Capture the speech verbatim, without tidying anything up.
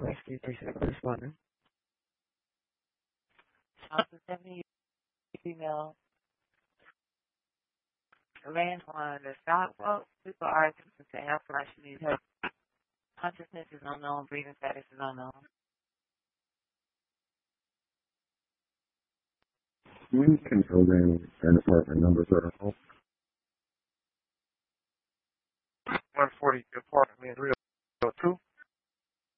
Rescue three seven responding. Thompson seventy female ran on the sidewalk. People are attempting to help her. She needs help. Consciousness is unknown. Breathing status is unknown. We control in an apartment number zero. one forty apartment, real two.